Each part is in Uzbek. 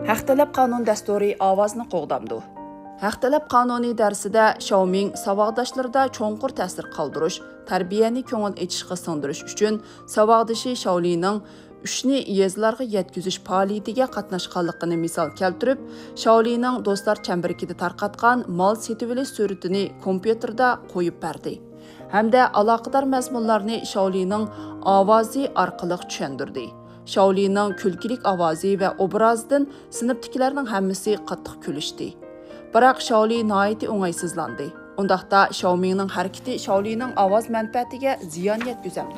Haq talab qonun dasturi ovozni qo'g'damdi. Haq talab qonuniy darsida Xiaoming saboqdoshlarida cho'nqur ta'sir qoldirish, tarbiyani ko'ngil etishga singdirish uchun saboqdoshi Xiaolining ishni yezlarga yetkazish faoliyatiga qatnashganligini misol keltirib, Xiaolining do'stlar chambarikida tarqatgan mol setib olish suratini kompyuterda qo'yib berdi. Hamda aloqador mazmunlarni Xiaolining ovozi orqali tushundirdi. Xiaolining kulkilik ovozi va obrazidan sinfdagilarning hammasi qattiq kulishdi. Biroq Xiaoli nihoyatda o'ng'aysizlandi. Undaqda Xiaomingning harakati Xiaolining ovoz manfaatiga ziyon yetkazamdi.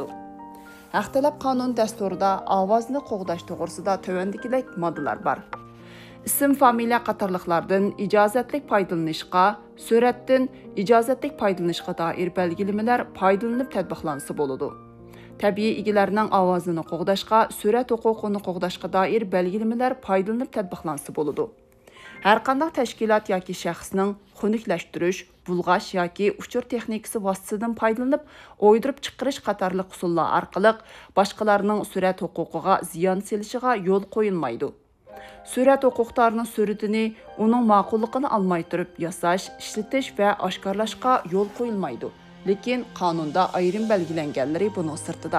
Haq talab qonun dasturida ovozni qo'g'dash to'g'risida tövandikidek moddalar bor. Ism, familiya qatorliqlardan ijozatlik foydalanishga, suratdan ijozatlik foydalanishga doir belgilamalar foydalanib tatbiqlansa bo'ladi. Tabiiy egilərinin ovozini qo'g'dashga, surat huquqini qo'g'dashga doir belgilamalar foydalanib tatbiqlansa bo'ladi. Har qanday tashkilot yoki shaxsning xunuklashtirish, bulg'ash yoki uchur texnikasi vositasidan foydalanib, o'ydirib chiqarish qatorliq usullar orqali boshqalarning surat huquqiga ziyon selishiga yo'l qo'yilmaydi. Surat huquqdorining suratini uning ma'qulligini olmay turib yasash, ishlatish va oshkorlashga yo'l qo'yilmaydi. Lekin qonunda ayrim belgilanganlari buning sirtida.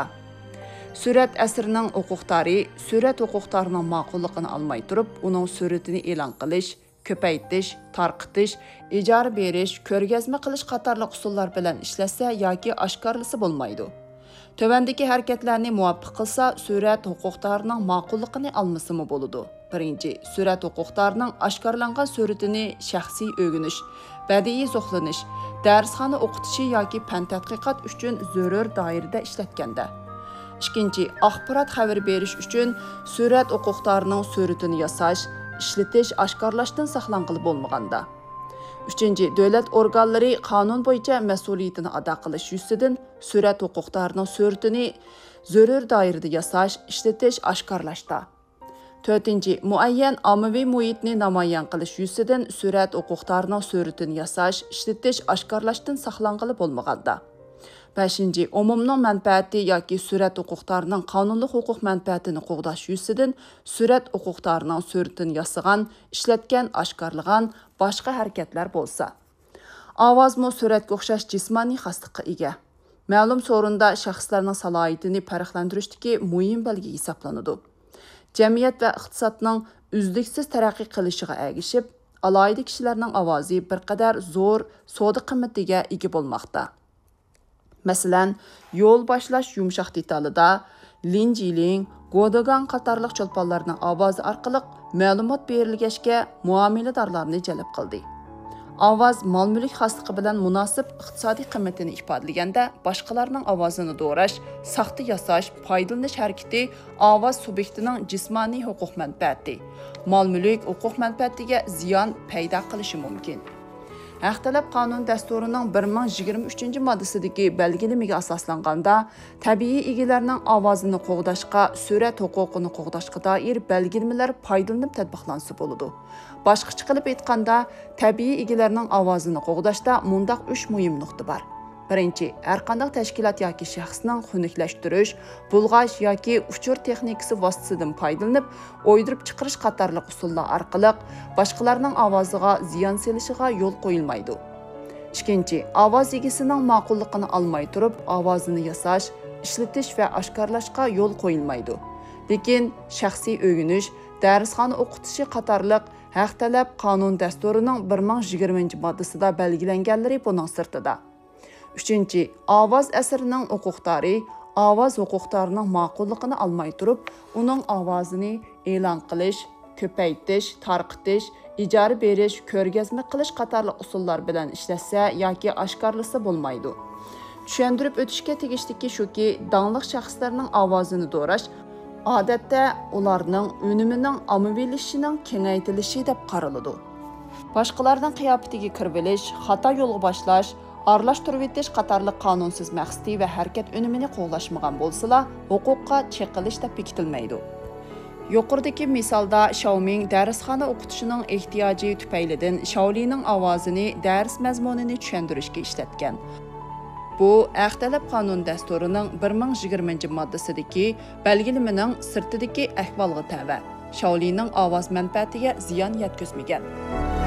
Surat asrining huquqdori surat huquqdorining ma'qulligini olmay turib, uning suratini e'lon qilish, ko'paytirish, tarqitish, ijara berish, ko'rgazma qilish qatorliq usullar bilan ishlatsa yoki oshkorlasa bo'lmaydi. Tövandagi harakatlarni muvofiq qilsa, surat huquqdorining ma'qulligini olmasimi bo'ladi. Birinchi, surat huquqdorining oshkorlangan suratini shaxsiy o'rganish, badiiy zo'qlanish, darsxona o'qitishi yoki fan tadqiqot uchun zarur doirada ishlatganda. Ikkinchi, axborot xabar berish uchun surat huquqdorining suratini yasash, ishlatish, oshkorlashdan saqlanqili bo'lmaganda. Uchinchi, davlat organlari qonun bo'yicha mas'uliyatini ado qilish yuzidan surat huquqdorining suratini zarur doirada yasash, ishlatish, oshkorlashda. To'rtinchi, muayyan ommaviy muhitni namoyon qilish yuzidan surat huquqdorining suratini yasash, ishlatish, oshkorlashdan saqlanqili bo'lmaganda. Beshinchi, umumning manfaati yoki surat huquqdorining qonunli huquq manfaatini qo'g'dash yuzidan surat huquqdorining suratini yasagan, ishlatgan, oshkorlagan boshqa harakatlar bo'lsa. Ovozmi suratga o'xshash jismoniy xoslikqa ega. Ma'lum so'rinda shaxslarning salohiyatini farqlantirishdagi muhim belgi hisoblanadi. Jamiyat va iqtisodning uzluksiz taraqqiy qilishiga ergishib, alohida kishilarning ovozi bir qadar zo'r savdo qimmatiga ega bo'lmoqda. Masalan, yo'l boshlash yumshoq detalida Linjiling, Godogan qatorliq cho'lponlarning ovozi orqali ma'lumot berilgachga muomiladorlarni jalb qildi. Ovoz mol-mulk xosligi bilan munosib iqtisodiy qimmatini ifodalaganda boshqalarning ovozini do'rash, saxta yasash, foydalanish harakati ovoz subyektining jismoniy huquq manfaati, mol-mulk huquq manfaatiga ziyon paydo qilishi mumkin. Haq talab qonun dasturining 1023-moddasidagi belgilamaga asoslanganda, tabiiy egilarning ovozini qo'g'dashga, surat huquqini qo'g'dashga doir belgilamalar foydalanib tatbiqlansa bo'ladi. Boshqacha qilib aytganda, tabiiy egilarning ovozini qo'g'dashda mundaq 3 muhim nuqta bor. Birinchi, har qanday tashkilot yoki shaxsning xunuklashtirish, bulg'ash yoki uchur texnikasi vositasidan foydalanib, o'ydirib chiqarish qatorliq usullar orqali boshqalarning ovoziga ziyon selishiga yo'l qo'yilmaydi. Ikkinchi, ovoz egasining ma'qulligini olmay turib, ovozini yasash, ishlatish va oshkorlashga yo'l qo'yilmaydi. Lekin shaxsiy o'rganish, darsxona o'qitishi qatorliq haq talab qonun dasturining 1020-moddasida belgilanganlari buning sirtida. Uchinchi, ovoz asrining huquqdori ovoz huquqdorining ma'qulligini olmay turib, uning ovozini e'lon qilish, ko'paytirish, tarqitish, ijara berish, ko'rgazma qilish qatorliq usullar bilan ishlatsa yoki oshkorlasa bo'lmaydi. Tushuntirib o'tishga tegishliki shuki, dangliq shaxslarning ovozini do'rash odatda ularning unimining ommaviylashishining kengaytilishi deb qaraladi. Boshqalarning qiyofatiga kirib olish, xato yo'lga boshlash, aralashtirib etish qatorliq qonunsiz maqsadi va harakat unumini qo'llashmagan bo'lsa-la, huquqqa cheqilish deb bekitilmaydi. Yuqoridagi misolda Xiaoming darsxona o'qitishining ehtiyoji tufaylidan Xiaolining ovozini dars mazmunini tushuntirishga ishlatgan. Bu haq talab qonun dasturining 1020-moddasidagi belgilamaning sirtidagi ahvolga tava. Shaolining ovoz manfaatiga ziyon yetkazmagan.